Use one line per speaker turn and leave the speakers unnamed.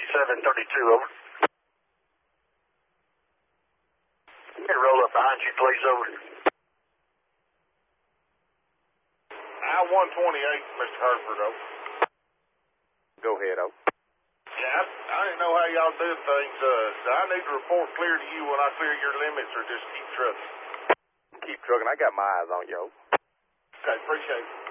732, over. Hey, roll up behind you, please, over.
I-128, Mr. Hertford, over.
Go ahead, over.
Yeah, I didn't know how y'all do things. I need to report clear to you when I clear your limits, or just keep trucking?
Keep trucking. I got my eyes on you, over.
Okay, appreciate it.